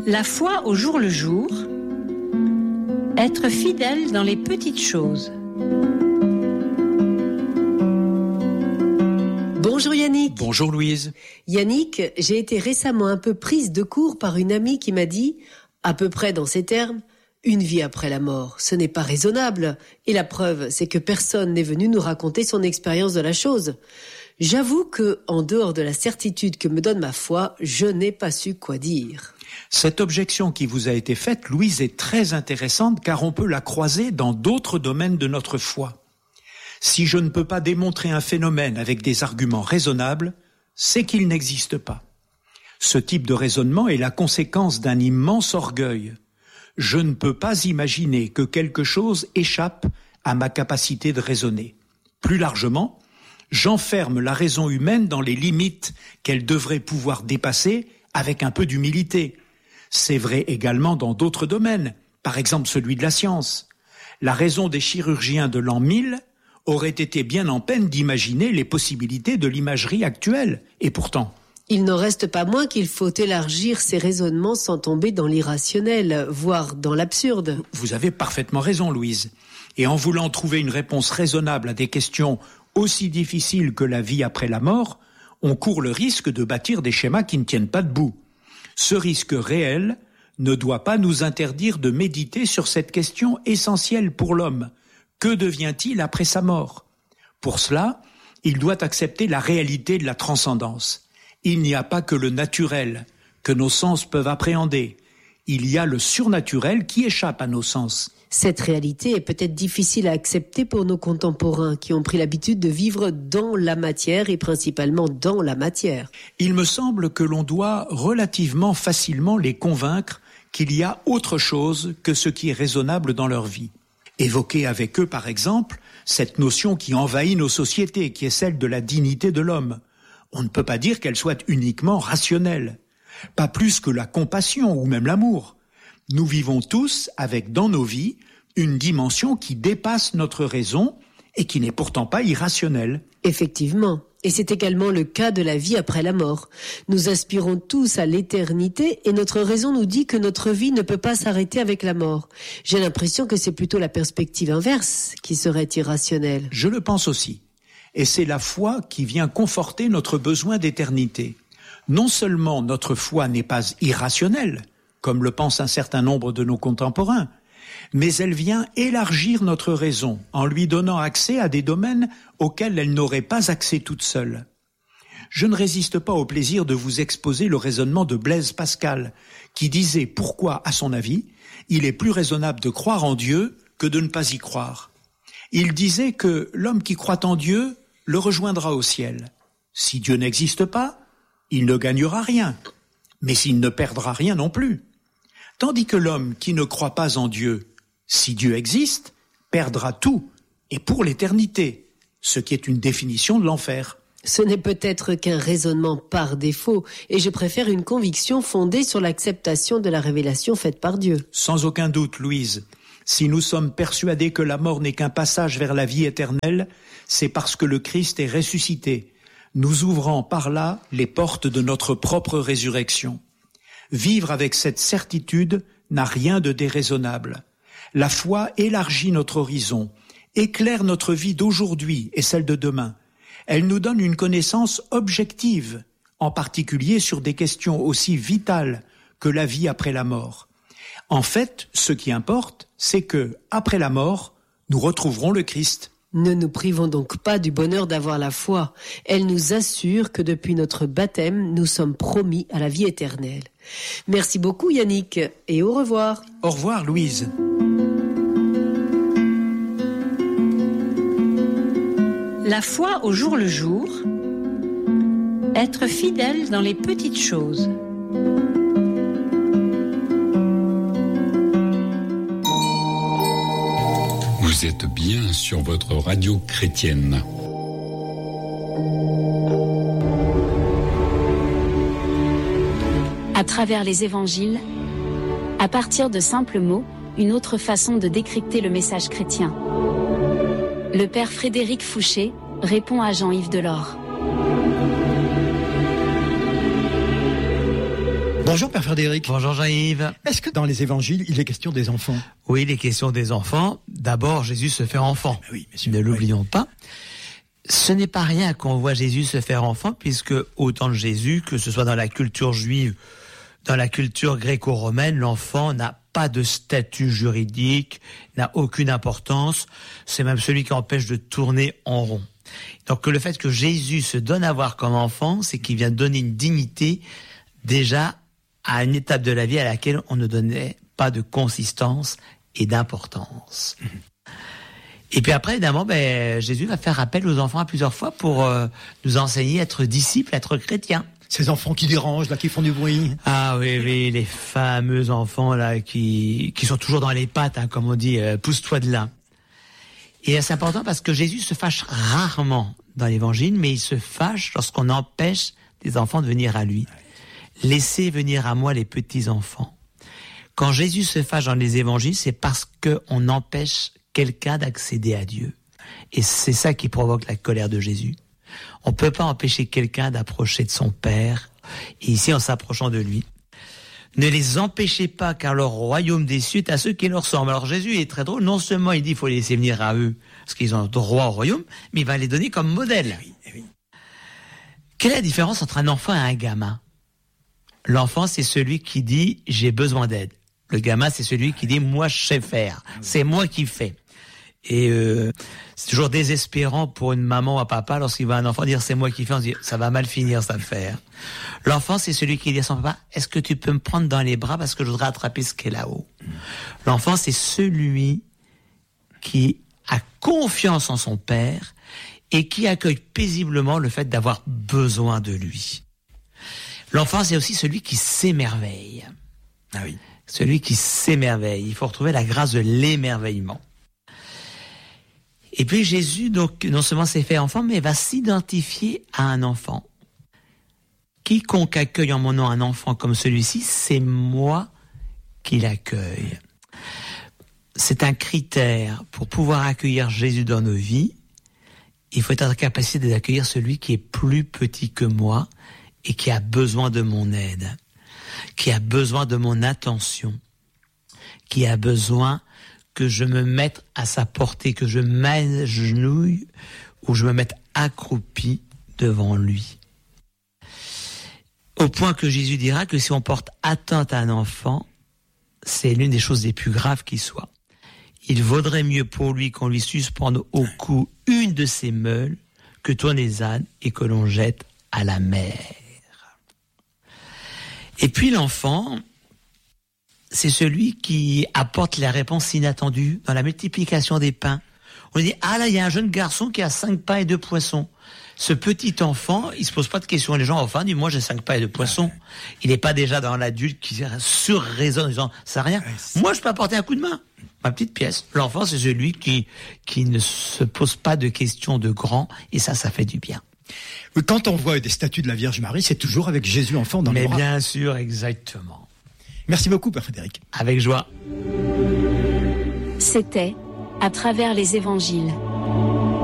La foi au jour le jour, être fidèle dans les petites choses. Bonjour Yannick. Bonjour Louise. Yannick, j'ai été récemment un peu prise de court par une amie qui m'a dit, à peu près dans ces termes, une vie après la mort, ce n'est pas raisonnable. Et la preuve, c'est que personne n'est venu nous raconter son expérience de la chose. J'avoue que, en dehors de la certitude que me donne ma foi, je n'ai pas su quoi dire. Cette objection qui vous a été faite, Louise, est très intéressante car on peut la croiser dans d'autres domaines de notre foi. Si je ne peux pas démontrer un phénomène avec des arguments raisonnables, c'est qu'il n'existe pas. Ce type de raisonnement est la conséquence d'un immense orgueil. Je ne peux pas imaginer que quelque chose échappe à ma capacité de raisonner. Plus largement, j'enferme la raison humaine dans les limites qu'elle devrait pouvoir dépasser avec un peu d'humilité. C'est vrai également dans d'autres domaines, par exemple celui de la science. La raison des chirurgiens de l'an 1000 aurait été bien en peine d'imaginer les possibilités de l'imagerie actuelle. Et pourtant, il n'en reste pas moins qu'il faut élargir ces raisonnements sans tomber dans l'irrationnel, voire dans l'absurde. Vous avez parfaitement raison, Louise. Et en voulant trouver une réponse raisonnable à des questions aussi difficiles que la vie après la mort, on court le risque de bâtir des schémas qui ne tiennent pas debout. Ce risque réel ne doit pas nous interdire de méditer sur cette question essentielle pour l'homme. Que devient-il après sa mort ? Pour cela, il doit accepter la réalité de la transcendance. Il n'y a pas que le naturel que nos sens peuvent appréhender. Il y a le surnaturel qui échappe à nos sens. Cette réalité est peut-être difficile à accepter pour nos contemporains qui ont pris l'habitude de vivre dans la matière et principalement dans la matière. Il me semble que l'on doit relativement facilement les convaincre qu'il y a autre chose que ce qui est raisonnable dans leur vie. Évoquer avec eux, par exemple, cette notion qui envahit nos sociétés, qui est celle de la dignité de l'homme. On ne peut pas dire qu'elle soit uniquement rationnelle, pas plus que la compassion ou même l'amour. Nous vivons tous avec dans nos vies une dimension qui dépasse notre raison et qui n'est pourtant pas irrationnelle. Effectivement. Et c'est également le cas de la vie après la mort. Nous aspirons tous à l'éternité et notre raison nous dit que notre vie ne peut pas s'arrêter avec la mort. J'ai l'impression que c'est plutôt la perspective inverse qui serait irrationnelle. Je le pense aussi. Et c'est la foi qui vient conforter notre besoin d'éternité. Non seulement notre foi n'est pas irrationnelle, comme le pense un certain nombre de nos contemporains, mais elle vient élargir notre raison en lui donnant accès à des domaines auxquels elle n'aurait pas accès toute seule. Je ne résiste pas au plaisir de vous exposer le raisonnement de Blaise Pascal, qui disait pourquoi, à son avis, il est plus raisonnable de croire en Dieu que de ne pas y croire. Il disait que l'homme qui croit en Dieu le rejoindra au ciel. Si Dieu n'existe pas, il ne gagnera rien, mais s'il ne perdra rien non plus. Tandis que l'homme qui ne croit pas en Dieu, si Dieu existe, perdra tout, et pour l'éternité, ce qui est une définition de l'enfer. Ce n'est peut-être qu'un raisonnement par défaut, et je préfère une conviction fondée sur l'acceptation de la révélation faite par Dieu. Sans aucun doute, Louise, si nous sommes persuadés que la mort n'est qu'un passage vers la vie éternelle, c'est parce que le Christ est ressuscité, nous ouvrant par là les portes de notre propre résurrection. Vivre avec cette certitude n'a rien de déraisonnable. La foi élargit notre horizon, éclaire notre vie d'aujourd'hui et celle de demain. Elle nous donne une connaissance objective, en particulier sur des questions aussi vitales que la vie après la mort. En fait, ce qui importe, c'est que, après la mort, nous retrouverons le Christ. Ne nous privons donc pas du bonheur d'avoir la foi. Elle nous assure que depuis notre baptême, nous sommes promis à la vie éternelle. Merci beaucoup Yannick et au revoir. Au revoir Louise. La foi au jour le jour, être fidèle dans les petites choses. Vous êtes bien sur votre radio chrétienne. À travers les évangiles, à partir de simples mots, une autre façon de décrypter le message chrétien. Le père Frédéric Fouché répond à Jean-Yves Delors. Bonjour Père Frédéric. Bonjour Jean-Yves. Est-ce que dans les évangiles, il est question des enfants ? Oui, les questions des enfants. D'abord, Jésus se fait enfant. Oui, monsieur. Ne l'oublions pas. Ce n'est pas rien qu'on voit Jésus se faire enfant, puisque au temps de Jésus, que ce soit dans la culture juive, dans la culture gréco-romaine, l'enfant n'a pas de statut juridique, n'a aucune importance. C'est même celui qui empêche de tourner en rond. Donc le fait que Jésus se donne à voir comme enfant, c'est qu'il vient donner une dignité déjà à une étape de la vie à laquelle on ne donnait pas de consistance et d'importance. Et puis après, évidemment, Jésus va faire appel aux enfants à plusieurs fois pour nous enseigner à être disciples, à être chrétiens. Ces enfants qui dérangent, là, qui font du bruit. Ah oui, les fameux enfants là qui sont toujours dans les pattes, hein, comme on dit, pousse-toi de là. Et c'est important parce que Jésus se fâche rarement dans l'évangile, mais il se fâche lorsqu'on empêche des enfants de venir à lui. Laissez venir à moi les petits enfants. Quand Jésus se fâche dans les évangiles, c'est parce qu'on empêche quelqu'un d'accéder à Dieu. Et c'est ça qui provoque la colère de Jésus. On ne peut pas empêcher quelqu'un d'approcher de son Père, et ici en s'approchant de lui. Ne les empêchez pas, car leur royaume des cieux est à ceux qui leur ressemblent. Alors Jésus est très drôle, non seulement il dit qu'il faut les laisser venir à eux, parce qu'ils ont droit au royaume, mais il va les donner comme modèle. Oui. Quelle est la différence entre un enfant et un gamin ? L'enfant, c'est celui qui dit « j'ai besoin d'aide ». Le gamin, c'est celui qui dit « moi, je sais faire, c'est moi qui fais ». Et c'est toujours désespérant pour une maman ou un papa lorsqu'il voit un enfant dire « c'est moi qui fais », on se dit « ça va mal finir cette affaire ». L'enfant, c'est celui qui dit à son papa « est-ce que tu peux me prendre dans les bras parce que je voudrais attraper ce qui est là-haut ». L'enfant, c'est celui qui a confiance en son père et qui accueille paisiblement le fait d'avoir besoin de lui. L'enfant, c'est aussi celui qui s'émerveille. Ah oui. Celui qui s'émerveille. Il faut retrouver la grâce de l'émerveillement. Et puis Jésus, donc, non seulement s'est fait enfant, mais va s'identifier à un enfant. Quiconque accueille en mon nom un enfant comme celui-ci, c'est moi qui l'accueille. C'est un critère pour pouvoir accueillir Jésus dans nos vies. Il faut être en capacité d'accueillir celui qui est plus petit que moi et qui a besoin de mon aide, qui a besoin de mon attention, qui a besoin que je me mette à sa portée, que je m'agenouille ou je me mette accroupi devant lui. Au point que Jésus dira que si on porte atteinte à un enfant, c'est l'une des choses les plus graves qui soit. Il vaudrait mieux pour lui qu'on lui suspende au cou une de ses meules que tourner les ânes et que l'on jette à la mer. Et puis l'enfant, c'est celui qui apporte la réponse inattendue dans la multiplication des pains. On dit, ah là, il y a un jeune garçon qui a 5 pains et 2 poissons. Ce petit enfant, il se pose pas de questions. Les gens, enfin, disent, moi, j'ai 5 pains et 2 poissons. Il n'est pas déjà dans l'adulte qui surraisonne en disant, ça rien. Moi, je peux apporter un coup de main. Ma petite pièce. L'enfant, c'est celui qui ne se pose pas de questions de grand. Et ça fait du bien. Quand on voit des statues de la Vierge Marie, c'est toujours avec Jésus enfant dans les bras. Mais bien sûr, exactement. Merci beaucoup, Père Frédéric. Avec joie. C'était À travers les évangiles.